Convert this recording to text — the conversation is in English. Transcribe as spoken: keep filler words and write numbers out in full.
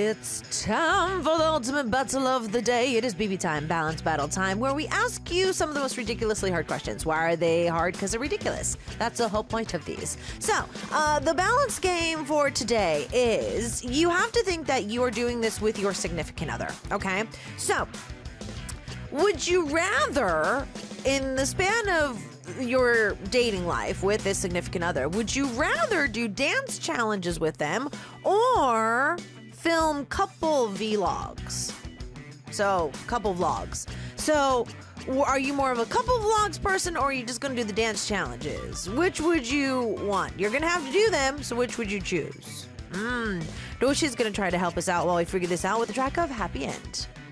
It's time for the ultimate battle of the day. It is B B time, balance battle time, where we ask you some of the most ridiculously hard questions. Why are they hard? Because they're ridiculous. That's the whole point of these. So, uh, the balance game for today is you have to think that you are doing this with your significant other, okay? So, would you rather, in the span of your dating life with this significant other, would you rather do dance challenges with them or film couple vlogs? So, couple vlogs. So, are you more of a couple vlogs person, or are you just going to do the dance challenges? Which would you want? You're going to have to do them, so which would you choose? Hmm. Doshi's going to try to help us out while we figure this out with the track of Happy End.